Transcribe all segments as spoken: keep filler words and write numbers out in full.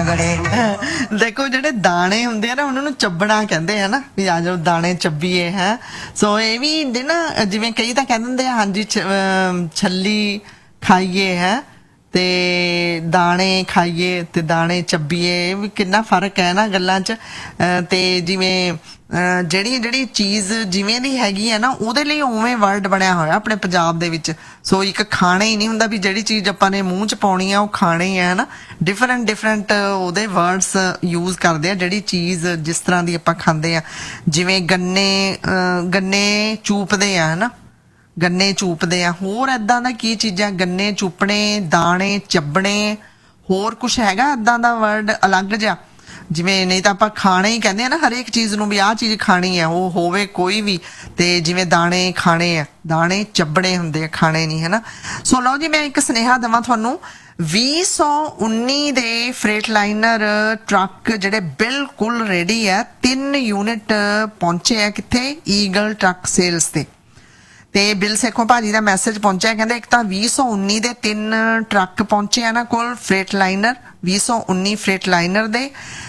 गड़े। देखो जिहड़े दाने हुंदे आ ना उन्हां नूं चब्बणा कहंदे आ ना भी आ जाओ दाने चब्बीए है। सो ये भी ना जिवें कई तां कह दिंदे आ हां जी छल्ली खाइए है ते दाने खाइए ते दाने चब्बीए भी कितना फर्क है ना गल्लां च। ते जिवें ਜਿਹੜੀ ਜਿਹੜੀ ਚੀਜ਼ ਜਿਵੇਂ ਦੀ ਹੈਗੀ ਹੈ ਨਾ ਉਹਦੇ ਲਈ ਉਵੇਂ ਵਰਡ ਬਣਿਆ ਹੋਇਆ ਆਪਣੇ ਪੰਜਾਬ ਦੇ ਵਿੱਚ। ਸੋ ਇੱਕ ਖਾਣਾ ਹੀ ਨਹੀਂ ਹੁੰਦਾ ਵੀ ਜਿਹੜੀ ਚੀਜ਼ ਆਪਾਂ ਨੇ ਮੂੰਹ 'ਚ ਪਾਉਣੀ ਆ ਉਹ ਖਾਣਾ ਹੀ ਹੈ ਨਾ। ਡਿਫਰੈਂਟ ਡਿਫਰੈਂਟ ਉਹਦੇ ਵਰਡਸ ਯੂਜ਼ ਕਰਦੇ ਆ ਜਿਹੜੀ ਚੀਜ਼ ਜਿਸ ਤਰ੍ਹਾਂ ਦੀ ਆਪਾਂ ਖਾਂਦੇ ਆ। ਜਿਵੇਂ ਗੰਨੇ ਗੰਨੇ ਚੂਪਦੇ ਆ ਹੈ ਨਾ, ਗੰਨੇ ਚੂਪਦੇ ਆ। ਹੋਰ ਇੱਦਾਂ ਦਾ ਕੀ ਚੀਜ਼ਾਂ ਗੰਨੇ ਚੂਪਣੇ, ਦਾਣੇ ਚੱਬਣੇ, ਹੋਰ ਕੁਛ ਹੈਗਾ ਇੱਦਾਂ ਦਾ ਵਰਡ ਅਲੱਗ ਜਿਹਾ? ਜਿਵੇਂ ਨਹੀਂ ਤਾਂ ਆਪਾਂ ਖਾਣੇ ਹੀ ਕਹਿੰਦੇ ਆ ਨਾ ਹਰੇਕ ਚੀਜ਼ ਨੂੰ ਵੀ ਆਹ ਚੀਜ਼ ਖਾਣੀ ਆ, ਉਹ ਹੋਵੇ ਕੋਈ ਵੀ। ਤੇ ਜਿਵੇਂ ਦਾਣੇ ਖਾਣੇ ਆ, ਦਾਣੇ ਚੱਬਣੇ ਹੁੰਦੇ ਆ, ਖਾਣੇ ਨਹੀਂ ਹੈ ਨਾ। ਸੋ ਲਓ ਜੀ ਮੈਂ ਇੱਕ ਸੁਨੇਹਾ ਦੇਵਾਂ ਤੁਹਾਨੂੰ। ਵੀਹ ਸੌ ਉੱਨੀ ਦੇ ਫਰੇਟ ਲਾਈਨਰ ਟਰੱਕ ਜਿਹੜੇ ਬਿਲਕੁਲ ਰੈਡੀ ਆ, ਤਿੰਨ ਯੂਨਿਟ ਪਹੁੰਚੇ ਆ ਕਿੱਥੇ? ਈਗਲ ਟਰੱਕ ਸੇਲਸ ਤੇ। ਤੇ ਬਿਲ ਸੇਖੋਂ ਭਾਜੀ ਦਾ ਮੈਸੇਜ ਪਹੁੰਚਿਆ, ਕਹਿੰਦੇ ਇੱਕ ਤਾਂ ਵੀਹ ਸੌ ਉੱਨੀ ਦੇ ਤਿੰਨ ਟਰੱਕ ਪਹੁੰਚੇ ਇਹਨਾਂ ਕੋਲ ਫਰੇਟ ਲਾਈਨਰ, ਵੀਹ ਸੌ ਉੱਨੀ ਫਰੇਟ ਲਾਈਨਰ ਦੇ।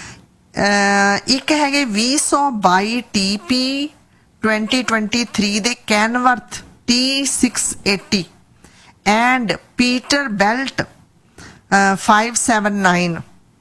ਇੱਕ ਹੈਗੇ ਵੀਹ ਸੌ ਬਾਈ T P twenty twenty three ਦੇ Kenworth T six eighty and Peter belt five seven nine.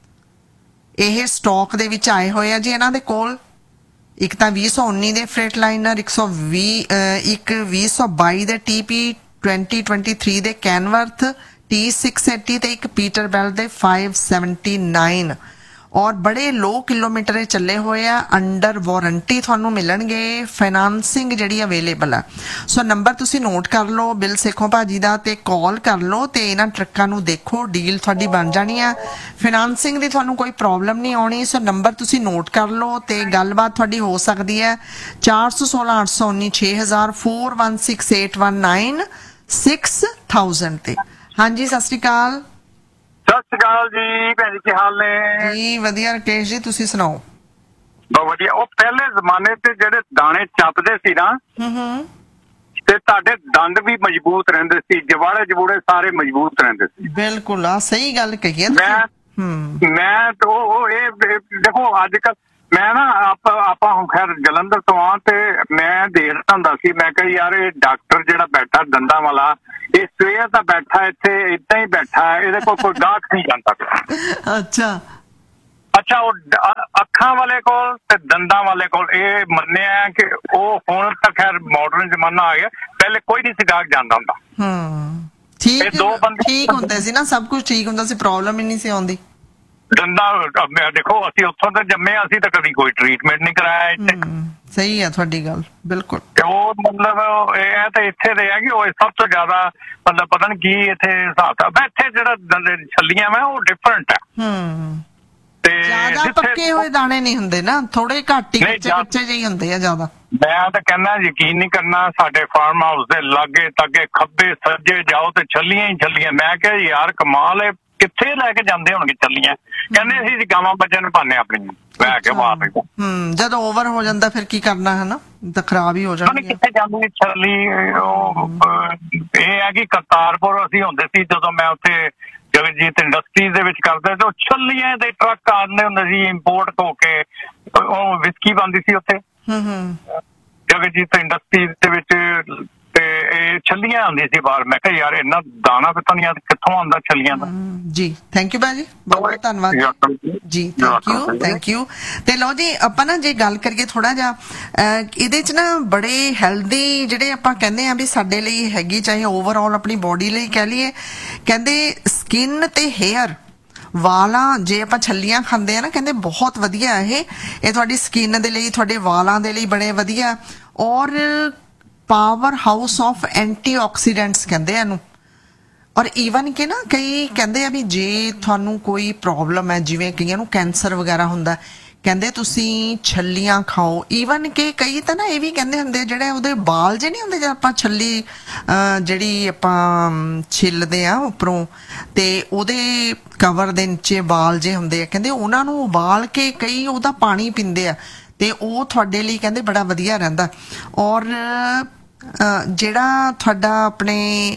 ਇਹ ਸਟਾਕ ਦੇ ਵਿੱਚ ਆਏ ਹੋਏ ਆ ਜੀ ਇਹਨਾਂ ਦੇ ਕੋਲ। ਇੱਕ ਤਾਂ ਵੀਹ ਸੌ ਉੱਨੀ ਦੇ ਫਰੇਟ ਲਾਈਨਰ, ਇੱਕ ਸੌ ਵੀਹ ਇੱਕ ਵੀਹ ਸੌ ਬਾਈ ਦੇ T P twenty twenty three ਦੇ ਕੈਨਵਰਥ ਟੀ ਸਿਕਸ ਏਟੀ ਤੇ ਇੱਕ ਪੀਟਰ ਬੈਲਟ ਦੇ ਫਾਈਵ ਸੈਵਨਟੀ ਨਾਈਨ। ਔਰ ਬੜੇ ਲੋ ਕਿਲੋਮੀਟਰ ਚੱਲੇ ਹੋਏ ਆ, ਅੰਡਰ ਵਾਰੰਟੀ ਤੁਹਾਨੂੰ ਮਿਲਣਗੇ, ਫਾਈਨਾਂਸਿੰਗ ਜਿਹੜੀ ਅਵੇਲੇਬਲ ਆ। ਸੋ ਨੰਬਰ ਤੁਸੀਂ ਨੋਟ ਕਰ ਲਓ ਬਿਲ ਸੇਖੋਂ ਭਾਜੀ ਦਾ ਤੇ ਕਾਲ ਕਰ ਲਓ ਤੇ ਇਹਨਾਂ ਟਰੱਕਾਂ ਨੂੰ ਦੇਖੋ, ਡੀਲ ਤੁਹਾਡੀ ਬਣ ਜਾਣੀ ਆ। ਫਾਈਨਾਂਸਿੰਗ ਦੀ ਤੁਹਾਨੂੰ ਕੋਈ ਪ੍ਰੋਬਲਮ ਨਹੀਂ ਆਉਣੀ। ਸੋ ਨੰਬਰ ਤੁਸੀਂ ਨੋਟ ਕਰ ਲਓ ਤੇ ਗੱਲਬਾਤ ਤੁਹਾਡੀ ਹੋ ਸਕਦੀ ਹੈ ਚਾਰ ਸੌ ਸੋਲਾਂ ਅੱਠ ਸੌ ਉੱਨੀ ਛੇ ਹਜ਼ਾਰ four one six eight one nine six thousand ਤੇ। ਹਾਂਜੀ ਸਤਿ ਸ਼੍ਰੀ ਅਕਾਲ। ਸਤਿ ਸ਼੍ਰੀ ਅਕਾਲ ਜੀ ਭੈਣ ਜੀ, ਕੀ ਹਾਲ ਨੇ? ਜੀ ਵਧੀਆ ਰਕੇਸ਼ ਜੀ, ਤੁਸੀਂ ਸੁਣਾਓ? ਬਹੁਤ ਵਧੀਆ। ਉਹ ਪਹਿਲੇ ਜ਼ਮਾਨੇ ਤੇ ਜਿਹੜੇ ਦਾਣੇ ਚੱਪਦੇ ਸੀ ਨਾ ਹੂੰ ਤੇ ਤੁਹਾਡੇ ਦੰਦ ਵੀ ਮਜ਼ਬੂਤ ਰਹਿੰਦੇ ਸੀ, ਜਵਾੜੇ ਜਬੂੜੇ ਸਾਰੇ ਮਜ਼ਬੂਤ ਰਹਿੰਦੇ ਸੀ। ਬਿਲਕੁਲ ਆ ਸਹੀ ਗੱਲ ਕਹੀ ਹੈ ਮੈਂ ਮੈਂ ਉਹ ਇਹ ਦੇਖੋ ਅੱਜ ਕੱਲ ਮੈਂ ਨਾ ਆਪਾਂ ਆਪਾਂ ਹੁਣ ਖੈਰ ਜਲੰਧਰ ਤੋਂ ਆ ਤੇ ਮੈਂ ਦੇਖਦਾ ਹੁੰਦਾ ਸੀ, ਮੈਂ ਕਿਹਾ ਯਾਰ ਇਹ ਡਾਕਟਰ ਜਿਹੜਾ ਬੈਠਾ ਦੰਦਾਂ ਵਾਲਾ ਇਹ ਸਵੇਰ ਦਾ ਬੈਠਾ ਇੱਥੇ ਏਦਾਂ ਹੀ ਬੈਠਾ, ਇਹਦੇ ਕੋਲ ਕੋਈ ਗਾਹਕ ਨਹੀਂ ਜਾਂਦਾ ਪਿਆ। ਅੱਛਾ ਅੱਛਾ ਉਹ ਅੱਖਾਂ ਵਾਲੇ ਕੋਲ ਤੇ ਦੰਦਾਂ ਵਾਲੇ ਕੋਲ ਇਹ ਮੰਨਿਆ ਕਿ ਉਹ ਹੁਣ ਤਾਂ ਖੈਰ ਮਾਡਰਨ ਜ਼ਮਾਨਾ ਆ ਗਿਆ, ਪਹਿਲੇ ਕੋਈ ਨਹੀਂ ਸੀ ਗਾਹਕ ਜਾਂਦਾ ਹੁੰਦਾ। ਹੂੰ ਠੀਕ ਦੋ ਬੰਦੇ ਠੀਕ ਹੁੰਦੇ ਸੀ ਨਾ, ਸਭ ਕੁਝ ਠੀਕ ਹੁੰਦਾ ਸੀ, ਪ੍ਰੋਬਲਮ ਹੀ ਨਹੀਂ ਸੀ ਆਉਂਦੀ। ਦੰਦਾਂ ਦੇਖੋ ਅਸੀਂ ਉੱਥੋਂ ਤਾਂ ਜੰਮੇ, ਅਸੀਂ ਤਾਂ ਕਦੀ ਕੋਈ ਟ੍ਰੀਟਮੈਂਟ ਨਹੀਂ ਕਰਾਇਆ ਇੱਥੇ। ਸਹੀ ਆ ਤੁਹਾਡੀ ਗੱਲ ਬਿਲਕੁਲ। ਤੇ ਉਹ ਮਤਲਬ ਇਹ ਤਾਂ ਇੱਥੇ ਦੇ ਆ ਕਿ ਉਹ ਸਭ ਤੋਂ ਜ਼ਿਆਦਾ ਮਤਲਬ ਪਤਾ ਨਹੀਂ ਕੀ ਇੱਥੇ ਹਿਸਾਬ ਤਾਂ ਇੱਥੇ ਜਿਹੜਾ ਛੱਲੀਆਂ ਵਾ ਉਹ ਡਿਫਰੈਂਟ ਆ। ਹੂੰ ਤੇ ਜ਼ਿਆਦਾ ਪੱਕੇ ਹੋਏ ਦਾਣੇ ਨਹੀਂ ਹੁੰਦੇ ਨਾ, ਥੋੜੇ ਘੱਟ ਹੀ ਕੱਚੇ ਕੱਚੇ ਜਿਹੇ ਹੁੰਦੇ ਆ ਜ਼ਿਆਦਾ। ਮੈਂ ਤਾਂ ਕਹਿੰਦਾ ਯਕੀਨ ਨਹੀਂ ਕਰਨਾ, ਸਾਡੇ ਫਾਰਮ ਹਾਊਸ ਦੇ ਲਾਗੇ ਤਾਗੇ ਖੱਬੇ ਸੱਜੇ ਜਾਓ ਤੇ ਛੱਲੀਆਂ ਹੀ ਛੱਲੀਆਂ। ਮੈਂ ਕਿਹਾ ਯਾਰ ਕਮਾਲ ਹੈ, ਕਿੱਥੇ ਲੈ ਕੇ ਜਾਂਦੇ ਹੋਣਗੇ ਛੱਲੀਆਂ? ਕਹਿੰਦੇ ਅਸੀਂ ਗਾਵਾਂ ਬੱਚਿਆਂ ਨੂੰ ਪਾਉਂਦੇ ਆਪਣੀ ਲੈ ਕੇ ਬਾਹਰ। ਹੂੰ ਜਦੋਂ ਓਵਰ ਹੋ ਜਾਂਦਾ ਫਿਰ ਕੀ ਕਰਨਾ ਹੈ ਨਾ, ਤਾਂ ਖਰਾਬ ਹੀ ਹੋ ਜਾਂਦੀ। ਕਿੱਥੇ ਜਾਂਦੀ ਛੱਲੀ? ਉਹ ਇਹ ਹੈ ਕਿ ਕਰਤਾਰਪੁਰ ਅਸੀਂ ਹੁੰਦੇ ਸੀ ਜਦੋਂ ਮੈਂ ਉੱਥੇ ਜਗਜੀਤ ਇੰਡਸਟਰੀਜ਼ ਦੇ ਵਿੱਚ ਕਰਦੇ ਤੇ ਉਹ ਛੱਲੀਆਂ ਦੇ ਟਰੱਕ ਆਉਂਦੇ ਹੁੰਦੇ ਸੀ ਇੰਪੋਰਟ ਹੋ ਕੇ, ਉਹ ਵਿਸਕੀ ਬਣਦੀ ਸੀ ਉੱਥੇ ਜਗਜੀਤ ਇੰਡਸਟਰੀਜ਼ ਦੇ ਵਿੱਚ ਤੇ ਇਹ ਛੱਲੀਆਂ ਆਉਂਦੀ ਸੀ ਬਾਹਰ। ਮੈਂ ਕਿਹਾ ਯਾਰ ਇੰਨਾ ਦਾਣਾ ਪਤਾ ਨਹੀਂ ਕਿੱਥੋਂ ਆਉਂਦਾ ਛੱਲੀਆਂ ਦਾ। ਜੀ ਥੈਂਕ ਯੂ ਭਾਜੀ, ਬਹੁਤ ਬਹੁਤ ਧੰਨਵਾਦ ਜੀ। Thank you thank you. ਤੇ ਲਓ ਜੀ ਆਪਾਂ ਨਾ ਜੇ ਗੱਲ ਕਰੀਏ ਥੋੜਾ ਜਿਹਾ ਇਹਦੇ ਚ ਨਾ ਬੜੇ ਹੈਲਦੀ ਜਿਹੜੇ ਆਪਾਂ ਕਹਿੰਦੇ ਆ ਵੀ ਸਾਡੇ ਲਈ ਹੈਗੀ, ਚਾਹੇ ਓਵਰਆਲ ਆਪਣੀ ਬੋਡੀ ਲਈ ਕਹਿ ਲਈਏ, ਕਹਿੰਦੇ ਸਕਿਨ ਤੇ ਹੇਅਰ ਵਾਲਾਂ ਜੇ ਆਪਾਂ ਛੱਲੀਆਂ ਖਾਂਦੇ ਆ ਨਾ ਕਹਿੰਦੇ ਬਹੁਤ ਵਧੀਆ ਇਹ ਇਹ ਤੁਹਾਡੀ ਸਕਿਨ ਦੇ ਲਈ, ਤੁਹਾਡੇ ਵਾਲਾਂ ਦੇ ਲਈ ਬੜੇ ਵਧੀਆ। ਔਰ ਪਾਵਰ ਹਾਊਸ ਆਫ ਐਂਟੀਆਕਸੀਡੈਂਟਸ ਕਹਿੰਦੇ ਇਹਨੂੰ। ਔਰ ਈਵਨ ਕਿ ਨਾ ਕਈ ਕਹਿੰਦੇ ਆ ਵੀ ਜੇ ਤੁਹਾਨੂੰ ਕੋਈ ਪ੍ਰੋਬਲਮ ਹੈ, ਜਿਵੇਂ ਕਈਆਂ ਨੂੰ ਕੈਂਸਰ ਵਗੈਰਾ ਹੁੰਦਾ, ਕਹਿੰਦੇ ਤੁਸੀਂ ਛੱਲੀਆਂ ਖਾਓ। ਈਵਨ ਕਿ ਕਈ ਤਾਂ ਨਾ ਇਹ ਵੀ ਕਹਿੰਦੇ ਹੁੰਦੇ ਜਿਹੜੇ ਉਹਦੇ ਬਾਲ ਜੇ ਨਹੀਂ ਹੁੰਦੇ, ਜਦ ਆਪਾਂ ਛੱਲੀ ਜਿਹੜੀ ਆਪਾਂ ਛਿੱਲਦੇ ਆ ਉੱਪਰੋਂ ਤੇ ਉਹਦੇ ਕਵਰ ਦੇ ਨੀਚੇ ਬਾਲ ਜੇ ਹੁੰਦੇ ਆ, ਕਹਿੰਦੇ ਉਹਨਾਂ ਨੂੰ ਉਬਾਲ ਕੇ ਕਈ ਉਹਦਾ ਪਾਣੀ ਪੀਂਦੇ ਆ ਤੇ ਉਹ ਤੁਹਾਡੇ ਲਈ ਕਹਿੰਦੇ ਬੜਾ ਵਧੀਆ ਰਹਿੰਦਾ। ਔਰ ਜਿਹੜਾ ਤੁਹਾਡਾ ਆਪਣੇ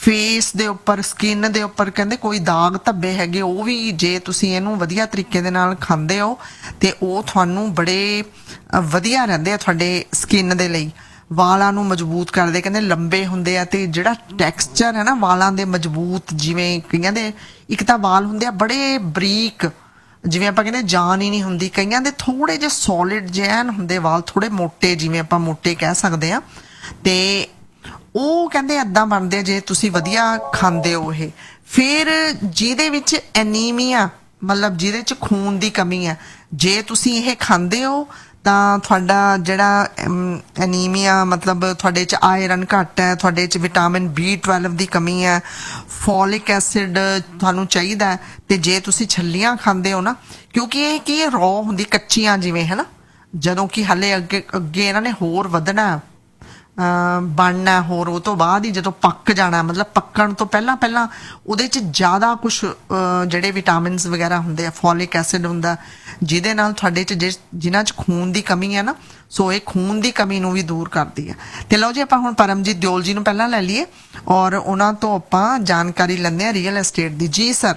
ਫੇਸ ਦੇ ਉੱਪਰ ਸਕਿਨ ਦੇ ਉੱਪਰ ਕਹਿੰਦੇ ਕੋਈ ਦਾਗ ਧੱਬੇ ਹੈਗੇ ਉਹ ਵੀ ਜੇ ਤੁਸੀਂ ਇਹਨੂੰ ਵਧੀਆ ਤਰੀਕੇ ਦੇ ਨਾਲ ਖਾਂਦੇ ਹੋ ਤੇ ਉਹ ਤੁਹਾਨੂੰ ਬੜੇ ਵਧੀਆ ਰਹਿੰਦੇ ਆ ਤੁਹਾਡੇ ਸਕਿਨ ਦੇ ਲਈ। ਵਾਲਾਂ ਨੂੰ ਮਜ਼ਬੂਤ ਕਰਦੇ, ਕਹਿੰਦੇ ਲੰਬੇ ਹੁੰਦੇ ਆ ਤੇ ਜਿਹੜਾ ਟੈਕਸਚਰ ਹੈ ਨਾ ਵਾਲਾਂ ਦੇ ਮਜ਼ਬੂਤ, ਜਿਵੇਂ ਕਈਆਂ ਦੇ ਇੱਕ ਤਾਂ ਵਾਲ ਹੁੰਦੇ ਆ ਬੜੇ ਬਰੀਕ, ਜਿਵੇਂ ਆਪਾਂ ਕਹਿੰਦੇ ਜਾਨ ਹੀ ਨਹੀਂ ਹੁੰਦੀ, ਕਈਆਂ ਦੇ ਥੋੜੇ ਜਿਹੇ ਸੋਲਿਡ ਜੈਨ ਹੁੰਦੇ ਵਾਲ, ਥੋੜੇ ਮੋਟੇ, ਜਿਵੇਂ ਆਪਾਂ ਮੋਟੇ ਕਹਿ ਸਕਦੇ ਆ, ਤੇ ਉਹ ਕਹਿੰਦੇ ਏਦਾਂ ਬਣਦੇ ਆ ਜੇ ਤੁਸੀਂ ਵਧੀਆ ਖਾਂਦੇ ਹੋ ਇਹ। ਫਿਰ ਜਿਹਦੇ ਵਿੱਚ ਐਨੀਮੀਆ ਮਤਲਬ ਜਿਹਦੇ ਚ ਖੂਨ ਦੀ ਕਮੀ ਹੈ, ਜੇ ਤੁਸੀਂ ਇਹ ਖਾਂਦੇ ਹੋ ਤਾਂ ਤੁਹਾਡਾ ਜਿਹੜਾ ਐਨੀਮੀਆ ਮਤਲਬ ਤੁਹਾਡੇ 'ਚ ਆਇਰਨ ਘੱਟ ਹੈ, ਤੁਹਾਡੇ 'ਚ ਵਿਟਾਮਿਨ ਬੀ ਟਵੈਲਵ ਦੀ ਕਮੀ ਹੈ, ਫੋਲਿਕ ਐਸਿਡ ਤੁਹਾਨੂੰ ਚਾਹੀਦਾ ਹੈ। ਤੇ ਜੇ ਤੁਸੀਂ ਛੱਲੀਆਂ ਖਾਂਦੇ ਹੋ ਨਾ, ਕਿਉਂਕਿ ਇਹ ਕੀ ਰੌ ਹੁੰਦੀ ਕੱਚੀਆਂ ਜਿਵੇਂ ਹੈ ਨਾ, ਜਦੋਂ ਕਿ ਹਾਲੇ ਅੱਗੇ ਅੱਗੇ ਇਹਨਾਂ ਨੇ ਹੋਰ ਵਧਣਾ ਬਣਨਾ ਹੋਰ, ਉਹ ਤੋਂ ਬਾਅਦ ਹੀ ਜਦੋਂ ਪੱਕ ਜਾਣਾ, ਮਤਲਬ ਪੱਕਣ ਤੋਂ ਪਹਿਲਾਂ ਪਹਿਲਾਂ ਉਹਦੇ 'ਚ ਜ਼ਿਆਦਾ ਕੁਛ ਜਿਹੜੇ ਵਿਟਾਮਿਨਸ ਵਗੈਰਾ ਹੁੰਦੇ ਆ, ਫੋਲਿਕ ਐਸਿਡ ਹੁੰਦਾ, ਜਿਹਦੇ ਨਾਲ ਤੁਹਾਡੇ 'ਚ ਜਿਸ ਜਿਨ੍ਹਾਂ 'ਚ ਖੂਨ ਦੀ ਕਮੀ ਹੈ ਨਾ, ਸੋ ਇਹ ਖੂਨ ਦੀ ਕਮੀ ਨੂੰ ਵੀ ਦੂਰ ਕਰਦੀ ਹੈ। ਤੇ ਲਓ ਜੀ ਆਪਾਂ ਹੁਣ ਪਰਮਜੀਤ ਦਿਓਲ ਜੀ ਨੂੰ ਪਹਿਲਾਂ ਲੈ ਲਈਏ ਔਰ ਉਹਨਾਂ ਤੋਂ ਆਪਾਂ ਜਾਣਕਾਰੀ ਲੈਂਦੇ ਹਾਂ ਰੀਅਲ ਐਸਟੇਟ ਦੀ। ਜੀ ਸਰ।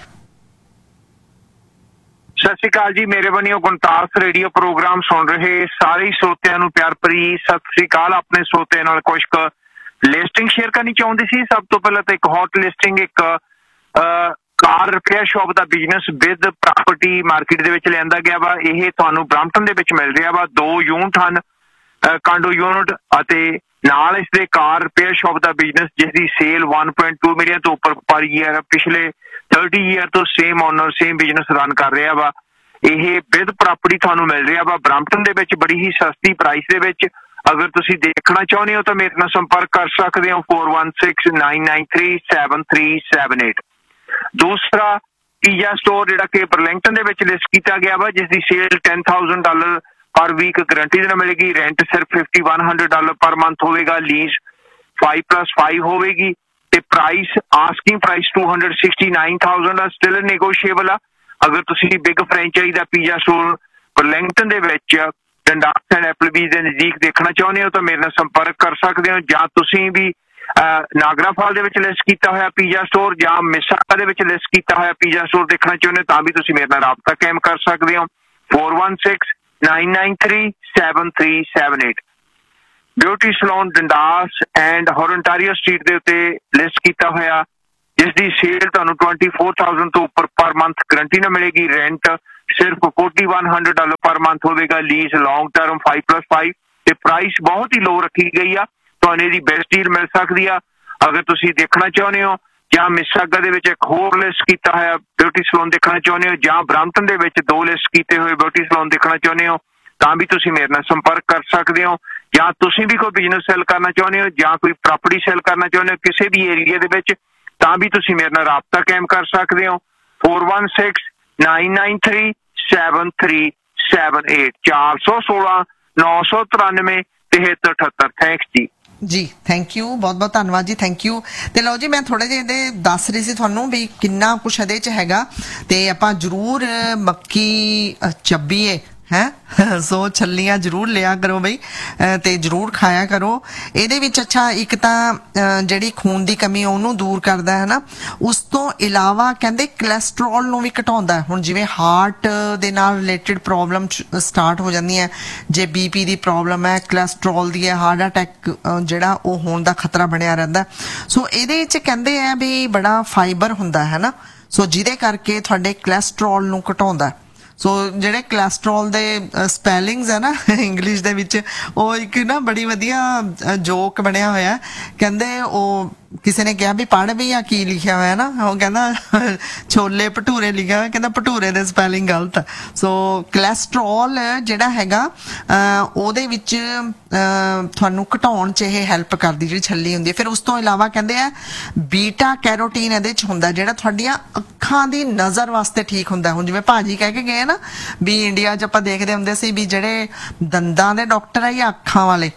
ਸਤਿ ਸ਼੍ਰੀ ਅਕਾਲ ਜੀ, ਮੇਰੇ ਬਣੀਓ ਗੁਣਤਾਸ ਰੇਡੀਓ ਪ੍ਰੋਗਰਾਮ ਸੁਣ ਰਹੇ ਸਾਰੇ ਸਰੋਤਿਆਂ ਨੂੰ ਪਿਆਰ ਭਰੀ ਸਤਿ ਸ਼੍ਰੀ ਅਕਾਲ। ਆਪਣੇ ਸਰੋਤਿਆਂ ਨਾਲ ਕੁਝ ਕੁ ਲਿਸਟਿੰਗ ਸ਼ੇਅਰ ਕਰਨੀ ਚਾਹੁੰਦੀ ਸੀ। ਸਭ ਤੋਂ ਪਹਿਲਾਂ ਤਾਂ ਇੱਕ ਹੌਟ ਲਿਸਟਿੰਗ, ਇੱਕ ਕਾਰ repair shop the business with property market ਦੇ ਵਿੱਚ ਲਿਆਂਦਾ ਗਿਆ ਵਾ। ਇਹ ਤੁਹਾਨੂੰ ਬਰੈਂਪਟਨ ਦੇ ਵਿੱਚ ਮਿਲ ਰਿਹਾ ਵਾ। ਦੋ ਯੂਨਿਟ ਹਨ, ਕਾਂਡੋ ਯੂਨਿਟ, ਅਤੇ ਨਾਲ ਇਸ ਦੇ ਕਾਰ ਰਿਪੇਅਰ ਸ਼ਾਪ ਦਾ ਬਿਜ਼ਨਸ ਜਿਸ ਦੀ sale one point two million ਤੋਂ ਉੱਪਰ ਪਰ ਈਅਰ ਪਿਛਲੇ thirty ਈਅਰ ਤੋਂ same owner same business run ਕਰ ਰਿਹਾ ਵਾ। ਇਹ ਵਿਦ ਪ੍ਰਾਪਰਟੀ ਤੁਹਾਨੂੰ ਮਿਲ ਰਿਹਾ ਵਾ ਬਰੈਂਪਟਨ ਦੇ ਵਿੱਚ ਬੜੀ ਹੀ ਸਸਤੀ ਪ੍ਰਾਈਸ ਦੇ ਵਿੱਚ। ਅਗਰ ਤੁਸੀਂ ਦੇਖਣਾ ਚਾਹੁੰਦੇ ਹੋ ਤਾਂ ਮੇਰੇ ਨਾਲ ਸੰਪਰਕ ਕਰ ਸਕਦੇ ਹੋ four one six nine nine three seven three seven eight। ਦੂਸਰਾ ਪੀਜ਼ਾ ਸਟੋਰ ਜਿਹੜਾ ਕਿ ਬਰਲਿੰਗਟਨ ਦੇ ਵਿੱਚ ਲਿਸਟ ਕੀਤਾ ਗਿਆ ਵਾ, ਜਿਸ ਦੀ ਸੇਲ ten thousand ਡਾਲਰ ਪਰ ਵੀਕ ਗਰੰਟੀ ਦੇ ਨਾਲ ਮਿਲੇਗੀ। ਰੈਂਟ ਸਿਰਫ fifty one hundred dollar per month ਹੋਵੇਗਾ। ਲੀਜ਼ five plus five ਹੋਵੇਗੀ ਤੇ price asking price two hundred sixty-nine thousand ਆ, ਸਟਿਲ ਨੈਗੋਸ਼ੀਏਬਲ ਆ। ਅਗਰ ਤੁਸੀਂ ਬਿਗ ਫਰੈਂਚਾਈਜ਼ ਦਾ ਪੀਜ਼ਾ ਸਟੋਰ ਬਰਲਿੰਗਟਨ ਦੇ ਵਿੱਚ ਡੰਡਾਸ ਐਂਡ ਐਪਲਬੀਜ਼ ਦੇ ਨਜ਼ਦੀਕ ਦੇਖਣਾ ਚਾਹੁੰਦੇ ਹੋ ਤਾਂ ਮੇਰੇ ਨਾਲ ਸੰਪਰਕ ਕਰ ਸਕਦੇ ਹੋ। ਜਾਂ ਤੁਸੀਂ ਵੀ ਨਾਗਰਾ ਫਾਲ ਦੇ ਵਿੱਚ ਲਿਸਟ ਕੀਤਾ ਹੋਇਆ ਪੀਜ਼ਾ ਸਟੋਰ ਜਾਂ ਮਿਸਾਗਾ ਦੇ ਵਿੱਚ ਲਿਸਟ ਕੀਤਾ ਹੋਇਆ ਪੀਜ਼ਾ ਸਟੋਰ ਦੇਖਣਾ ਚਾਹੁੰਦੇ ਹੋ ਤਾਂ ਵੀ ਤੁਸੀਂ ਮੇਰੇ ਨਾਲ ਰਾਬਤਾ ਕਾਇਮ ਕਰ ਸਕਦੇ ਹੋ four one six nine nine three seven three seven eight। Beauty salon ਡੰਡਾਸ and ਹੋਰੰਟਾਰੀਓ street ਦੇ ਉੱਤੇ ਲਿਸਟ ਕੀਤਾ ਹੋਇਆ, ਜਿਸ ਦੀ ਸੇਲ ਤੁਹਾਨੂੰ twenty-four thousand ਤੋਂ ਉੱਪਰ ਪਰ ਮੰਥ ਗਰੰਟੀ ਨਾਲ ਮਿਲੇਗੀ। ਰੈਂਟ ਸਿਰਫ forty one hundred dollar per month ਹੋਵੇਗਾ। Lease long term five plus five ਤੇ ਪ੍ਰਾਈਸ ਬਹੁਤ ਹੀ ਲੋ ਰੱਖੀ ਗਈ ਆ, ਤੁਹਾਨੂੰ ਇਹਦੀ ਬੈਸਟ ਡੀਲ ਮਿਲ ਸਕਦੀ ਆ। ਅਗਰ ਤੁਸੀਂ ਦੇਖਣਾ ਚਾਹੁੰਦੇ ਹੋ ਜਾਂ ਮਿਸਾਗਾ ਦੇ ਵਿੱਚ ਇੱਕ ਹੋਰ ਲਿਸਟ ਕੀਤਾ ਹੋਇਆ ਬਿਊਟੀ ਸਲੂਨ ਦੇਖਣਾ ਚਾਹੁੰਦੇ ਹੋ ਜਾਂ ਬਰੈਂਪਟਨ ਦੇ ਵਿੱਚ ਦੋ ਲਿਸਟ ਕੀਤੇ ਹੋਏ ਬਿਊਟੀ ਸਲੂਨ ਦੇਖਣਾ ਚਾਹੁੰਦੇ ਹੋ ਤਾਂ ਵੀ ਤੁਸੀਂ ਮੇਰੇ ਨਾਲ ਸੰਪਰਕ ਕਰ ਸਕਦੇ ਹੋ। ਜਾਂ ਤੁਸੀਂ ਵੀ ਕੋਈ ਬਿਜ਼ਨਸ ਸੈਲ ਕਰਨਾ ਚਾਹੁੰਦੇ ਹੋ ਜਾਂ ਕੋਈ ਪ੍ਰਾਪਰਟੀ ਸੈਲ ਕਰਨਾ ਚਾਹੁੰਦੇ ਹੋ ਕਿਸੇ ਵੀ ਏਰੀਆ ਦੇ ਵਿੱਚ ਤਾਂ ਵੀ ਤੁਸੀਂ ਮੇਰੇ ਨਾਲ ਰਾਬਤਾ ਕਾਇਮ ਕਰ ਸਕਦੇ ਹੋ four one six nine nine three seven three seven eight ਚਾਰ ਸੌ ਸੋਲਾਂ ਨੌ ਸੌ ਤਰਾਨਵੇਂ ਤਿਹੱਤਰ ਅਠੱਤਰ। ਥੈਂਕਸ ਜੀ। ਜੀ ਥੈਂਕ ਯੂ, ਬਹੁਤ ਬਹੁਤ ਧੰਨਵਾਦ ਜੀ, ਥੈਂਕ ਯੂ। ਤੇ ਲਓ ਜੀ ਮੈਂ ਥੋੜੇ ਜਿਹੇ ਇਹਦੇ ਦੱਸ ਰਹੀ ਸੀ ਤੁਹਾਨੂੰ ਵੀ ਕਿੰਨਾ ਕੁਛ ਇਹਦੇ 'ਚ ਹੈਗਾ ਤੇ ਆਪਾਂ ਜ਼ਰੂਰ ਮੱਕੀ ਚੱਬੀਏ ਹੈ, ਸੋ ਛੱਲੀਆਂ ਜ਼ਰੂਰ ਲਿਆ ਕਰੋ ਬਈ ਤੇ ਜ਼ਰੂਰ ਖਾਇਆ ਕਰੋ ਇਹਦੇ ਵਿੱਚ। ਅੱਛਾ, ਇੱਕ ਤਾਂ ਜਿਹੜੀ ਖੂਨ ਦੀ ਕਮੀ ਉਹਨੂੰ ਦੂਰ ਕਰਦਾ ਹੈ ਨਾ, ਉਸ ਤੋਂ ਇਲਾਵਾ ਕਹਿੰਦੇ ਕੋਲੈਸਟਰੋਲ ਨੂੰ ਵੀ ਘਟਾਉਂਦਾ। ਹੁਣ ਜਿਵੇਂ ਹਾਰਟ ਦੇ ਨਾਲ ਰਿਲੇਟਡ ਪ੍ਰੋਬਲਮ ਸਟਾਰਟ ਹੋ ਜਾਂਦੀਆਂ, ਜੇ ਬੀਪੀ ਦੀ ਪ੍ਰੋਬਲਮ ਹੈ, ਕੋਲੈਸਟਰੋਲ ਦੀ ਹੈ, ਹਾਰਟ ਅਟੈਕ ਜਿਹੜਾ ਉਹ ਹੋਣ ਦਾ ਖਤਰਾ ਬਣਿਆ ਰਹਿੰਦਾ। ਸੋ ਇਹਦੇ ਵਿੱਚ ਕਹਿੰਦੇ ਆ ਵੀ ਬੜਾ ਫਾਈਬਰ ਹੁੰਦਾ ਹੈ ਨਾ, ਸੋ ਜਿਹਦੇ ਕਰਕੇ ਤੁਹਾਡੇ ਕੋਲੈਸਟਰੋਲ ਨੂੰ ਘਟਾਉਂਦਾ। ਸੋ ਜਿਹੜੇ ਕੋਲੈਸਟਰੋਲ ਦੇ ਸਪੈਲਿੰਗਸ ਹੈ ਨਾ ਇੰਗਲਿਸ਼ ਦੇ ਵਿੱਚ, ਉਹ ਇੱਕ ਨਾ ਬੜੀ ਵਧੀਆ ਜੋਕ ਬਣਿਆ ਹੋਇਆ। ਕਹਿੰਦੇ ਉਹ ਕਿਸੇ ਨੇ ਕਿਹਾ ਵੀ ਪੜ੍ਹ ਵੀ ਆ ਕੀ ਲਿਖਿਆ ਹੋਇਆ ਨਾ, ਉਹ ਕਹਿੰਦਾ ਛੋਲੇ ਭਟੂਰੇ ਲਿਖਿਆ ਹੋਇਆ, ਕਹਿੰਦਾ ਭਟੂਰੇ ਦੇ ਸਪੈਲਿੰਗ ਗਲਤ। ਸੋ ਕੋਲੈਸਟਰੋਲ ਜਿਹੜਾ ਹੈਗਾ ਉਹਦੇ ਵਿੱਚ ਤੁਹਾਨੂੰ ਘਟਾਉਣ 'ਚ ਇਹ ਹੈਲਪ ਕਰਦੀ ਜਿਹੜੀ ਛੱਲੀ ਹੁੰਦੀ ਹੈ। ਫਿਰ ਉਸ ਤੋਂ ਇਲਾਵਾ ਕਹਿੰਦੇ ਆ ਬੀਟਾ ਕੈਰੋਟੀਨ ਇਹਦੇ 'ਚ ਹੁੰਦਾ ਜਿਹੜਾ ਤੁਹਾਡੀਆਂ ਅੱਖਾਂ ਦੀ ਨਜ਼ਰ ਵਾਸਤੇ ਠੀਕ ਹੁੰਦਾ। ਹੁਣ ਜਿਵੇਂ ਭਾਜੀ ਕਹਿ ਕੇ ਗਏ ਨਾ ਵੀ ਇੰਡੀਆ 'ਚ ਆਪਾਂ ਦੇਖਦੇ ਹੁੰਦੇ ਸੀ ਵੀ ਜਿਹੜੇ ਦੰਦਾਂ ਦੇ ਡਾਕਟਰ ਆ ਜਾਂ ਅੱਖਾਂ ਵਾਲੇ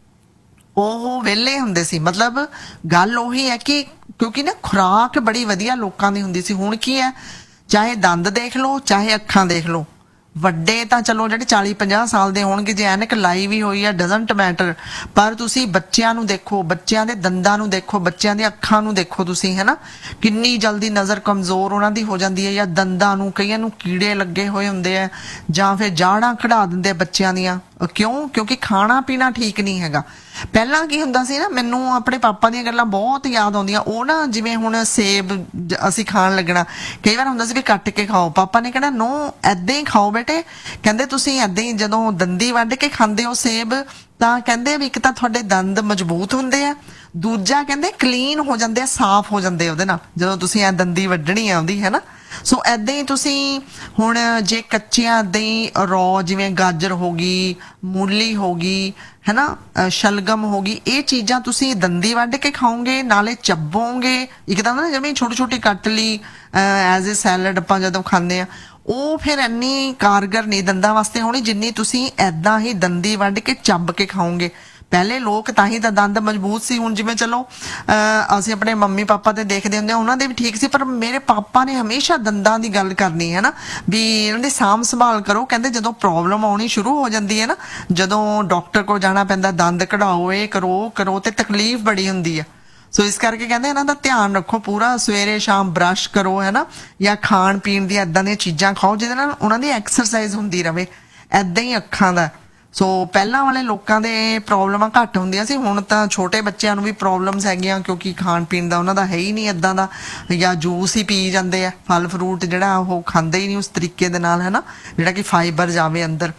ਉਹ ਵਿਹਲੇ ਹੁੰਦੇ ਸੀ। ਮਤਲਬ ਗੱਲ ਉਹੀ ਹੈ ਕਿ ਕਿਉਂਕਿ ਨਾ ਖੁਰਾਕ ਬੜੀ ਵਧੀਆ ਲੋਕਾਂ ਦੀ ਹੁੰਦੀ ਸੀ। ਹੁਣ ਕੀ ਹੈ, ਚਾਹੇ ਦੰਦ ਦੇਖ ਲਓ ਚਾਹੇ ਅੱਖਾਂ ਦੇਖ ਲਓ, ਵੱਡੇ ਤਾਂ ਚਲੋ ਜਿਹੜੇ ਚਾਲੀ ਪੰਜਾਹ ਸਾਲ ਦੇ ਹੋਣਗੇ, ਜੇ ਐਨਕ ਲਾਈ ਵੀ ਹੋਈ ਆ ਡਜ਼ਨਟ ਮੈਟਰ, ਪਰ ਤੁਸੀਂ ਬੱਚਿਆਂ ਨੂੰ ਦੇਖੋ, ਬੱਚਿਆਂ ਦੇ ਦੰਦਾਂ ਨੂੰ ਦੇਖੋ, ਬੱਚਿਆਂ ਦੀਆਂ ਅੱਖਾਂ ਨੂੰ ਦੇਖੋ ਤੁਸੀਂ, ਹੈ ਨਾ, ਕਿੰਨੀ ਜਲਦੀ ਨਜ਼ਰ ਕਮਜ਼ੋਰ ਉਹਨਾਂ ਦੀ ਹੋ ਜਾਂਦੀ ਹੈ, ਜਾਂ ਦੰਦਾਂ ਨੂੰ ਕਈਆਂ ਨੂੰ ਕੀੜੇ ਲੱਗੇ ਹੋਏ ਹੁੰਦੇ ਆ, ਜਾਂ ਫਿਰ ਜਾੜਾਂ ਕਢਾ ਦਿੰਦੇ ਆ ਬੱਚਿਆਂ ਦੀਆਂ। ਕਿਉਂ? ਕਿਉਂਕਿ ਖਾਣਾ ਪੀਣਾ ਠੀਕ ਨਹੀਂ ਹੈਗਾ। ਪਹਿਲਾਂ ਕੀ ਹੁੰਦਾ ਸੀ ਨਾ, ਮੈਨੂੰ ਆਪਣੇ ਪਾਪਾ ਦੀਆਂ ਗੱਲਾਂ ਬਹੁਤ ਯਾਦ ਆਉਂਦੀਆਂ। ਉਹ ਨਾ ਜਿਵੇਂ ਹੁਣ ਸੇਬ ਅਸੀਂ ਖਾਣ ਲੱਗਣਾ, ਕਈ ਵਾਰ ਹੁੰਦਾ ਸੀ ਵੀ ਕੱਟ ਕੇ ਖਾਓ, ਪਾਪਾ ਨੇ ਕਹਿਣਾ ਨੋ ਏਦਾਂ ਹੀ ਖਾਓ ਬੇਟੇ, ਕਹਿੰਦੇ ਤੁਸੀਂ ਏਦਾਂ ਹੀ ਜਦੋਂ ਦੰਦੀ ਵੱਢ ਕੇ ਖਾਂਦੇ ਹੋ ਸੇਬ, ਤਾਂ ਕਹਿੰਦੇ ਵੀ ਇੱਕ ਤਾਂ ਤੁਹਾਡੇ ਦੰਦ ਮਜ਼ਬੂਤ ਹੁੰਦੇ ਆ, ਦੂਜਾ ਕਹਿੰਦੇ ਕਲੀਨ ਹੋ ਜਾਂਦੇ ਆ, ਸਾਫ਼ ਹੋ ਜਾਂਦੇ ਉਹਦੇ ਨਾਲ, ਜਦੋਂ ਤੁਸੀਂ ਐ ਦੰਦੀ ਵੱਢਣੀ ਆ ਉਹਦੀ, ਹੈ ਨਾ। ਸੋ ਏਦਾਂ ਹੀ ਤੁਸੀਂ ਹੁਣ ਜੇ ਕੱਚਿਆਂ ਏਦਾਂ ਹੀ ਰੌ, ਜਿਵੇਂ ਗਾਜਰ ਹੋ ਗਈ, ਮੂਲੀ ਹੋ ਗਈ, ਹੈ ਨਾ, ਸ਼ਲਗਮ ਹੋ ਗਈ, ਇਹ ਚੀਜ਼ਾਂ ਤੁਸੀਂ ਦੰਦੀ ਵੱਢ ਕੇ ਖਾਓਗੇ, ਨਾਲੇ ਚੱਬੋਗੇ, ਇੱਕਦਮ ਨਾ ਜਿਵੇਂ ਛੋਟੀ ਛੋਟੀ ਕੱਟ ਲਈ ਐਜ਼ ਏ ਸੈਲਡ ਆਪਾਂ ਜਦੋਂ ਖਾਂਦੇ ਆ, ਉਹ ਫਿਰ ਇੰਨੀ ਕਾਰਗਰ ਨਹੀਂ ਦੰਦਾਂ ਵਾਸਤੇ ਹੋਣੀ ਜਿੰਨੀ ਤੁਸੀਂ ਏਦਾਂ ਹੀ ਦੰਦੀ ਵੱਢ ਕੇ ਚੱਬ ਕੇ ਖਾਓਗੇ। ਪਹਿਲੇ ਲੋਕ ਤਾਂ ਹੀ ਤਾਂ ਦੰਦ ਮਜ਼ਬੂਤ ਸੀ। ਹੁਣ ਜਿਵੇਂ ਚਲੋ ਅਸੀਂ ਆਪਣੇ ਮੰਮੀ ਪਾਪਾ ਤੇ ਦੇਖਦੇ ਹੁੰਦੇ, ਉਹਨਾਂ ਦੇ ਵੀ ਠੀਕ ਸੀ, ਪਰ ਮੇਰੇ ਪਾਪਾ ਨੇ ਹਮੇਸ਼ਾ ਦੰਦਾਂ ਦੀ ਗੱਲ ਕਰਨੀ, ਹੈ ਨਾ, ਵੀ ਇਹਨਾਂ ਦੀ ਸਾਂਭ ਸੰਭਾਲ ਕਰੋ। ਕਹਿੰਦੇ ਜਦੋਂ ਪ੍ਰੋਬਲਮ ਆਉਣੀ ਸ਼ੁਰੂ ਹੋ ਜਾਂਦੀ ਹੈ ਨਾ, ਜਦੋਂ ਡਾਕਟਰ ਕੋਲ ਜਾਣਾ ਪੈਂਦਾ, ਦੰਦ ਕਢਾਓ, ਇਹ ਕਰੋ ਕਰੋ, ਤੇ ਤਕਲੀਫ ਬੜੀ ਹੁੰਦੀ ਆ। ਸੋ ਇਸ ਕਰਕੇ ਕਹਿੰਦੇ ਇਹਨਾਂ ਦਾ ਧਿਆਨ ਰੱਖੋ ਪੂਰਾ, ਸਵੇਰੇ ਸ਼ਾਮ ਬਰਸ਼ ਕਰੋ, ਹੈ ਨਾ, ਜਾਂ ਖਾਣ ਪੀਣ ਦੀਆਂ ਏਦਾਂ ਦੀਆਂ ਚੀਜ਼ਾਂ ਖਾਓ ਜਿਹਦੇ ਨਾਲ ਉਹਨਾਂ ਦੀ ਐਕਸਰਸਾਈਜ਼ ਹੁੰਦੀ ਰਵੇ। ਏਦਾਂ ਹੀ ਅੱਖਾਂ ਦਾ। ਸੋ ਪਹਿਲਾਂ ਵਾਲੇ ਲੋਕਾਂ ਦੇ ਪ੍ਰੋਬਲਮਾਂ ਘੱਟ ਹੁੰਦੀਆਂ ਸੀ, ਹੁਣ ਤਾਂ ਛੋਟੇ ਬੱਚਿਆਂ ਨੂੰ ਵੀ ਪ੍ਰੋਬਲਮਸ ਹੈਗੀਆਂ, ਕਿਉਂਕਿ ਖਾਣ ਪੀਣ ਦਾ ਉਹਨਾਂ ਦਾ ਹੈ ਹੀ ਨਹੀਂ ਏਦਾਂ ਦਾ, ਜਾਂ ਜੂਸ ਹੀ ਪੀ ਜਾਂਦੇ ਆ, ਫਲ ਫਰੂਟ ਜਿਹੜਾ ਉਹ ਖਾਂਦੇ ਹੀ ਨਹੀਂ ਉਸ ਤਰੀਕੇ ਦੇ ਨਾਲ, ਹੈ ਨਾ, ਜਿਹੜਾ ਕਿ ਫਾਈਬਰ ਜਾਵੇ ਅੰਦਰ।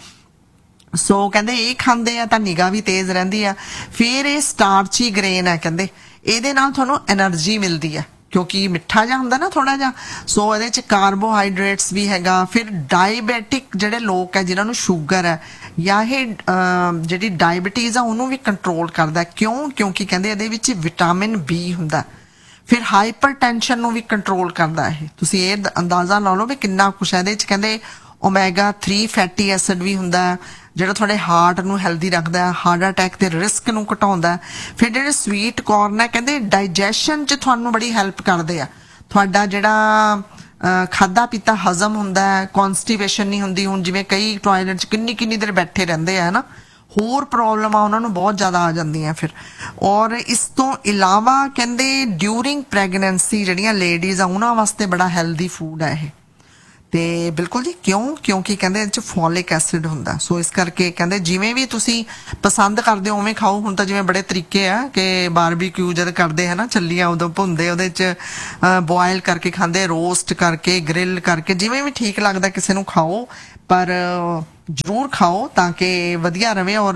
ਸੋ ਕਹਿੰਦੇ ਇਹ ਖਾਂਦੇ ਆ ਤਾਂ ਨਿਗਾਹ ਵੀ ਤੇਜ਼ ਰਹਿੰਦੀ ਆ। ਫਿਰ ਇਹ ਸਟਾਰਚੀ ਗ੍ਰੇਨ ਹੈ, ਕਹਿੰਦੇ ਇਹਦੇ ਨਾਲ ਤੁਹਾਨੂੰ એનર્ਜੀ ਮਿਲਦੀ ਹੈ, ਕਿਉਂਕਿ ਮਿੱਠਾ ਜਿਹਾ ਹੁੰਦਾ ਨਾ ਥੋੜਾ ਜਿਹਾ। ਸੋ ਇਹਦੇ ਚ ਕਾਰਬੋਹਾਈਡਰੇਟਸ ਵੀ ਹੈਗਾ। ਫਿਰ ਡਾਇਬੈਟਿਕ ਜਿਹੜੇ ਲੋਕ ਹੈ, ਜਿਨ੍ਹਾਂ ਨੂੰ ਸ਼ੂਗਰ ਹੈ ਜਾਂ ਇਹ ਜਿਹੜੀ ਡਾਇਬਟੀਜ਼ ਆ, ਉਹਨੂੰ ਵੀ ਕੰਟਰੋਲ ਕਰਦਾ। ਕਿਉਂ? ਕਿਉਂਕਿ ਕਹਿੰਦੇ ਇਹਦੇ ਵਿੱਚ ਵਿਟਾਮਿਨ ਬੀ ਹੁੰਦਾ। ਫਿਰ ਹਾਈਪਰ ਟੈਂਸ਼ਨ ਨੂੰ ਵੀ ਕੰਟਰੋਲ ਕਰਦਾ ਇਹ। ਤੁਸੀਂ ਇਹ ਅੰਦਾਜ਼ਾ ਲਾ ਲਓ ਵੀ ਕਿੰਨਾ ਕੁਛ ਹੈ ਇਹਦੇ ਚ। ਕਹਿੰਦੇ ਓਮੇਗਾ ਥ੍ਰੀ ਫੈਟੀ ਐਸਿਡ ਵੀ ਹੁੰਦਾ, ਜਿਹੜਾ ਤੁਹਾਡੇ ਹਾਰਟ ਨੂੰ ਹੈਲਦੀ ਰੱਖਦਾ, ਹਾਰਟ ਅਟੈਕ ਦੇ ਰਿਸਕ ਨੂੰ ਘਟਾਉਂਦਾ। ਫਿਰ ਜਿਹੜੇ ਸਵੀਟ ਕੋਰਨ ਹੈ, ਕਹਿੰਦੇ ਡਾਈਜੈਸ਼ਨ 'ਚ ਤੁਹਾਨੂੰ ਬੜੀ ਹੈਲਪ ਕਰਦੇ ਆ। ਤੁਹਾਡਾ ਜਿਹੜਾ ਖਾਧਾ ਪੀਤਾ ਹਜ਼ਮ ਹੁੰਦਾ, ਕੌਨਸਟੀਪੇਸ਼ਨ ਨਹੀਂ ਹੁੰਦੀ। ਹੁਣ ਜਿਵੇਂ ਕਈ ਟਾਇਲਟ 'ਚ ਕਿੰਨੀ ਕਿੰਨੀ ਦੇਰ ਬੈਠੇ ਰਹਿੰਦੇ ਆ, ਹੈ ਨਾ, ਹੋਰ ਪ੍ਰੋਬਲਮਾਂ ਉਹਨਾਂ ਨੂੰ ਬਹੁਤ ਜ਼ਿਆਦਾ ਆ ਜਾਂਦੀਆਂ ਫਿਰ। ਔਰ ਇਸ ਤੋਂ ਇਲਾਵਾ ਕਹਿੰਦੇ ਡਿਊਰਿੰਗ ਪ੍ਰੈਗਨੈਂਸੀ ਜਿਹੜੀਆਂ ਲੇਡੀਜ਼ ਆ, ਉਹਨਾਂ ਵਾਸਤੇ ਬੜਾ ਹੈਲਦੀ ਫੂਡ ਹੈ ਇਹ। ਤੇ ਬਿਲਕੁਲ ਜੀ, ਕਿਉਂ? ਕਿਉਂਕਿ ਕਹਿੰਦੇ ਇਹਦੇ 'ਚ ਫੋਲਿਕ ਐਸਿਡ ਹੁੰਦਾ। ਸੋ ਇਸ ਕਰਕੇ ਕਹਿੰਦੇ ਜਿਵੇਂ ਵੀ ਤੁਸੀਂ ਪਸੰਦ ਕਰਦੇ ਹੋ ਉਵੇਂ ਖਾਓ। ਹੁਣ ਤਾਂ ਜਿਵੇਂ ਬੜੇ ਤਰੀਕੇ ਆ ਕਿ ਬਾਰਬੀਕਿਊ ਜਦ ਕਰਦੇ ਹੈ ਨਾ, ਛੱਲੀਆਂ ਉਦੋਂ ਭੁੰਨਦੇ, ਉਹਦੇ 'ਚ ਬੋਇਲ ਕਰਕੇ ਖਾਂਦੇ, ਰੋਸਟ ਕਰਕੇ, ਗ੍ਰਿਲ ਕਰਕੇ, ਜਿਵੇਂ ਵੀ ਠੀਕ ਲੱਗਦਾ ਕਿਸੇ ਨੂੰ ਖਾਓ, ਪਰ ਜ਼ਰੂਰ ਖਾਓ ਤਾਂ ਕਿ ਵਧੀਆ ਰਵੇ। ਔਰ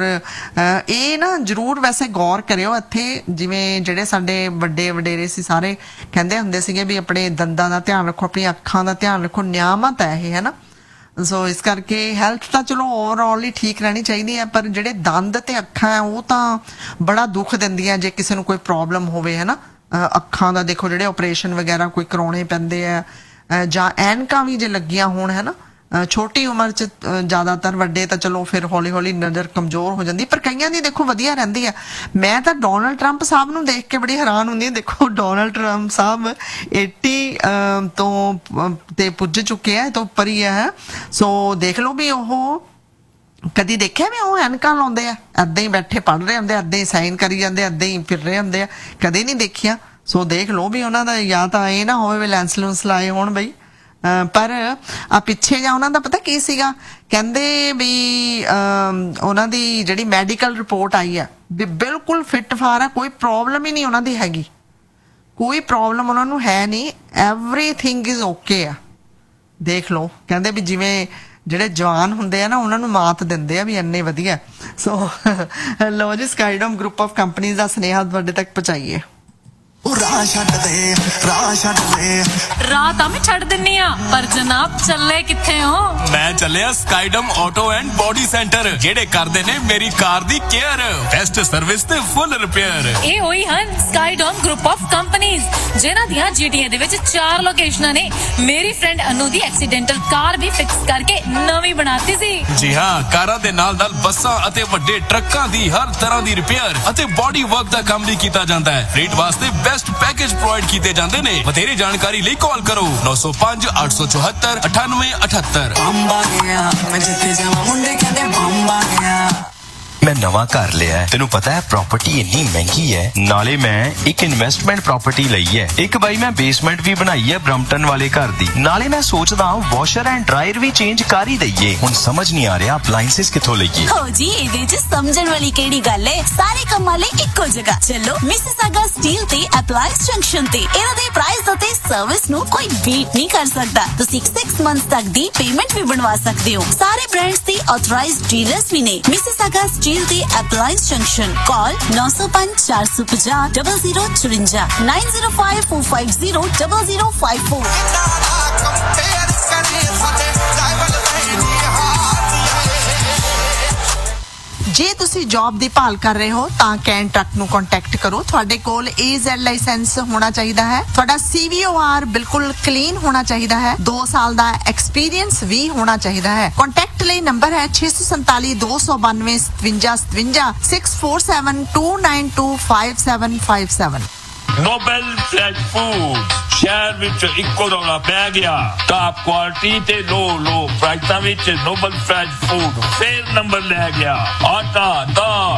ਇਹ ਨਾ ਜ਼ਰੂਰ ਵੈਸੇ ਗੌਰ ਕਰਿਓ ਇੱਥੇ, ਜਿਵੇਂ ਜਿਹੜੇ ਸਾਡੇ ਵੱਡੇ ਵਡੇਰੇ ਸੀ ਸਾਰੇ ਕਹਿੰਦੇ ਹੁੰਦੇ ਸੀਗੇ ਵੀ ਆਪਣੇ ਦੰਦਾਂ ਦਾ ਧਿਆਨ ਰੱਖੋ, ਆਪਣੀਆਂ ਅੱਖਾਂ ਦਾ ਧਿਆਨ ਰੱਖੋ, ਨਿਆਮਤ ਹੈ ਇਹ, ਹੈ ਨਾ। ਸੋ ਇਸ ਕਰਕੇ ਹੈਲਥ ਤਾਂ ਚਲੋ ਓਵਰਆਲ ਹੀ ਠੀਕ ਰਹਿਣੀ ਚਾਹੀਦੀ ਹੈ, ਪਰ ਜਿਹੜੇ ਦੰਦ ਤੇ ਅੱਖਾਂ ਹੈ ਉਹ ਤਾਂ ਬੜਾ ਦੁੱਖ ਦਿੰਦੀਆਂ ਜੇ ਕਿਸੇ ਨੂੰ ਕੋਈ ਪ੍ਰੋਬਲਮ ਹੋਵੇ, ਹੈ ਨਾ। ਅੱਖਾਂ ਦਾ ਦੇਖੋ, ਜਿਹੜੇ ਆਪਰੇਸ਼ਨ ਵਗੈਰਾ ਕੋਈ ਕਰਾਉਣੇ ਪੈਂਦੇ ਆ, ਜਾਂ ਐਨਕਾਂ ਵੀ ਜੇ ਲੱਗੀਆਂ ਹੋਣ, ਹੈ ਨਾ, ਛੋਟੀ ਉਮਰ 'ਚ ਜ਼ਿਆਦਾਤਰ, ਵੱਡੇ ਤਾਂ ਚਲੋ ਫਿਰ ਹੌਲੀ ਹੌਲੀ ਨਜ਼ਰ ਕਮਜ਼ੋਰ ਹੋ ਜਾਂਦੀ, ਪਰ ਕਈਆਂ ਦੀ ਦੇਖੋ ਵਧੀਆ ਰਹਿੰਦੀ ਆ। ਮੈਂ ਤਾਂ ਡੋਨਲਡ ਟਰੰਪ ਸਾਹਿਬ ਨੂੰ ਦੇਖ ਕੇ ਬੜੀ ਹੈਰਾਨ ਹੁੰਦੀ ਹਾਂ। ਦੇਖੋ ਡੋਨਲਡ ਟਰੰਪ ਸਾਹਿਬ ਅੱਸੀ ਤੋਂ ਤੇ ਪੁੱਜ ਚੁੱਕੇ ਆ, ਤੋਂ ਉੱਪਰ ਹੀ ਹੈ। ਸੋ ਦੇਖ ਲਓ ਵੀ ਉਹ ਕਦੀ ਦੇਖਿਆ ਵੀ ਉਹ ਐਨਕਾਂ ਲਾਉਂਦੇ ਆ, ਏਦਾਂ ਹੀ ਬੈਠੇ ਪੜ੍ਹ ਰਹੇ ਹੁੰਦੇ, ਏਦਾਂ ਹੀ ਸਾਈਨ ਕਰੀ ਜਾਂਦੇ, ਏਦਾਂ ਹੀ ਫਿਰ ਰਹੇ ਹੁੰਦੇ ਆ, ਕਦੇ ਨਹੀਂ ਦੇਖਿਆ। ਸੋ ਦੇਖ ਲਓ ਵੀ ਉਹਨਾਂ ਦਾ ਜਾਂ ਤਾਂ ਇਹ ਨਾ ਹੋਵੇ ਵੀ ਲੈਂਸ ਲੂੰਸ ਲਾਏ ਹੋਣ ਬਈ। ਪਰ ਆ ਪਿੱਛੇ ਜਾਂ ਉਹਨਾਂ ਦਾ ਪਤਾ ਕੀ ਸੀਗਾ, ਕਹਿੰਦੇ ਵੀ ਉਹਨਾਂ ਦੀ ਜਿਹੜੀ ਮੈਡੀਕਲ ਰਿਪੋਰਟ ਆਈ ਆ ਵੀ ਬਿਲਕੁਲ ਫਿੱਟ ਫਾਰ ਆ, ਕੋਈ ਪ੍ਰੋਬਲਮ ਹੀ ਨਹੀਂ ਉਹਨਾਂ ਦੀ ਹੈਗੀ, ਕੋਈ ਪ੍ਰੋਬਲਮ ਉਹਨਾਂ ਨੂੰ ਹੈ ਨਹੀਂ, ਐਵਰੀਥਿੰਗ ਇਜ਼ ਓਕੇ ਆ। ਦੇਖ ਲਓ, ਕਹਿੰਦੇ ਵੀ ਜਿਵੇਂ ਜਿਹੜੇ ਜਵਾਨ ਹੁੰਦੇ ਆ ਨਾ, ਉਹਨਾਂ ਨੂੰ ਮਾਤ ਦਿੰਦੇ ਆ ਵੀ ਇੰਨੇ ਵਧੀਆ। ਸੋ ਲੋ ਜੀ, ਸਕਾਈਡੋਮ ਗਰੁੱਪ ਆਫ ਕੰਪਨੀਜ਼ ਦਾ ਸੁਨੇਹਾ ਤੁਹਾਡੇ ਤੱਕ ਪਹੁੰਚਾਈਏ। ਰਾਹ ਛੱਡ ਦੇ, ਰਾਹ ਛੱਡ ਦੇ, ਰਾਹ ਤਾਂ ਮੈਂ ਛੱਡ ਦਿੰਨੀ ਆ, ਪਰ ਜਨਾਬ ਚੱਲੇ ਕਿੱਥੇ ਹੋ? ਮੈਂ ਚੱਲਿਆ ਸਕਾਈਡਮ ਆਟੋ ਐਂਡ ਬੋਡੀ ਸੈਂਟਰ, ਜਿਹੜੇ ਕਰਦੇ ਨੇ ਮੇਰੀ ਕਾਰ ਦੀ ਕੇਅਰ, ਬੈਸਟ ਸਰਵਿਸ ਤੇ ਫੁੱਲ ਰਿਪੇਅਰ। ਇਹ ਹੋਈ ਹਨ ਸਕਾਈਡੋਮ ਗਰੁੱਪ ਆਫ ਕੰਪਨੀਜ਼, ਜਿਨ੍ਹਾਂ ਦੀਆਂ ਜੀਟੀਏ ਦੇ ਵਿੱਚ ਚਾਰ ਲੋਕੇਸ਼ਨਾਂ ਨੇ। ਮੇਰੀ ਫਰੈਂਡ ਅਨੂ ਦੀ ਐਕਸੀਡੈਂਟਲ ਕਾਰ ਵੀ ਫਿਕਸ ਕਰਕੇ ਨਵੀਂ ਬਣਾਤੀ ਸੀ। ਜੀ ਹਾਂ, ਕਾਰਾਂ ਦੇ ਨਾਲ ਨਾਲ ਬੱਸਾਂ ਅਤੇ ਵੱਡੇ ਟਰੱਕਾਂ ਦੀ ਹਰ ਤਰ੍ਹਾਂ ਦੀ ਰਿਪੇਅਰ ਅਤੇ ਬੋਡੀ ਵਰਕ ਦਾ ਕੰਮ ਵੀ ਕੀਤਾ ਜਾਂਦਾ ਹੈ। ਰੇਟ ਵਾਸਤੇ ਬੈਸਟ ਪੈਕੇਜ ਪ੍ਰੋਵਾਈਡ ਕੀਤੇ ਜਾਂਦੇ ਨੇ। ਵਧੇਰੇ ਜਾਣਕਾਰੀ ਲਈ ਕਾਲ ਕਰੋ ਨੌ ਸੌ ਪੰਜ ਅੱਠ ਸੌ ਚੌਹੱਤਰ ਅਠਾਨਵੇਂ ਅਠੱਤਰ। ਬੰਬ ਆ ਗਿਆ ਮੈਂ ਜਿੱਥੇ ਜਾਵਾਂ ਮੁੰਡੇ ਕਹਿੰਦੇ ਬੰਬ ਆ ਗਿਆ ਮੈਂ ਨਵਾਂ ਘਰ ਲਿਆ ਹੈ ਤੈਨੂੰ ਪਤਾ ਹੈ ਪ੍ਰਾਪਰਟੀ ਇੰਨੀ ਮਹਿੰਗੀ ਹੈ ਨਾਲੇ ਮੈਂ ਇੱਕ ਇਨਵੈਸਟਮੈਂਟ ਪ੍ਰਾਪਰਟੀ ਲਈ ਹੈ ਇੱਕ ਬਾਈ ਮੈਂ ਬੇਸਮੈਂਟ ਵੀ ਬਣਾਈ ਹੈ ਬ੍ਰੈਂਪਟਨ ਵਾਲੇ ਘਰ ਦੀ ਨਾਲੇ ਮੈਂ ਸੋਚਦਾ ਹਾਂ washer and dryer we change ਕਰ ਹੀ ਦਈਏ ਹੁਣ ਸਮਝ ਨਹੀਂ ਆ ਰਿਹਾ ਅਪਲਾਈਐਂਸਸ ਕਿੱਥੋਂ ਲਈਏ ਹੋ ਜੀ ਇਹਦੇ ਚ ਸਮਝਣ ਵਾਲੀ ਕਿਹੜੀ ਗੱਲ ਹੈ ਸਾਰੇ ਕੰਮਾਂ ਲਈ ਇੱਕੋ ਜਗ੍ਹਾ ਚਲੋ ਮਿਸਿਸਾਗਾ ਸਟੀਲ ਤੇ ਅਪਲਾਈਐਂਸ ਜੰਕਸ਼ਨ ਤੇ ਇਹਨਾਂ ਦੇ ਪ੍ਰਾਈਸ ਅਤੇ ਸਰਵਿਸ ਨੂੰ ਕੋਈ ਬੀਟ ਨਹੀਂ ਕਰ ਸਕਦਾ ਤੁਸੀਂ ਛੇ ਮੰਥਸ ਤੱਕ ਦੀ ਪੇਮੈਂਟ ਵੀ ਬਣਵਾ ਸਕਦੇ ਹੋ ਸਾਰੇ ਬ੍ਰਾਂਡਸ ਦੇ ਆਥੋਰਾਈਜ਼ਡ ਡੀਲਰਸ ਵੀ ਨੇ Mississauga steel the Appliance Junction. Call nine zero five four five zero zero zero zero four nine zero five four five zero zero zero five four. ਜੇ ਤੁਸੀਂ job ਦੀ ਭਾਲ ਕਰ ਰਹੇ ਹੋ ਤਾਂ ਕੈਨ ਟਰੱਕ ਨੂੰ contact ਕਰੋ ਤੁਹਾਡੇ ਕੋਲ ਏ ਜ਼ੈਡ ਲਾਇਸੈਂਸ ਹੋਣਾ ਚਾਹੀਦਾ ਹੈ ਤੁਹਾਡਾ ਸੀ ਵੀ ਓ ਆਰ ਬਿਲਕੁਲ ਕਲੀਨ ਹੋਣਾ ਚਾਹੀਦਾ ਹੈ ਦੋ ਸਾਲ ਦਾ ਐਕਸਪੀਰੀਅੰਸ ਵੀ ਹੋਣਾ ਚਾਹੀਦਾ ਹੈ ਕੰਟੈਕਟ ਲਈ ਨੰਬਰ ਹੈ ਛੇ ਸੌ ਸੰਤਾਲੀ ਦੋ ਸੌ ਬਾਨਵੇਂ ਸਤਵੰਜਾ ਸਤਵੰਜਾ six four seven two nine two five seven five seven. Nobel fresh food ਸ਼ਹਿਰ ਵਿੱਚ ਇੱਕੋ ਰੌਲਾ ਪੈ ਗਿਆ ਟਾਪ ਕੁਆਲਿਟੀ ਤੇ ਲੋ ਲੋ ਪ੍ਰਾਈਸਾਂ ਵਿੱਚ ਨੋਬਲ ਫਰੈਸ਼ ਫੂਡ ਫੇਰ ਨੰਬਰ ਲੈ ਗਿਆ ਆਟਾ ਦਾ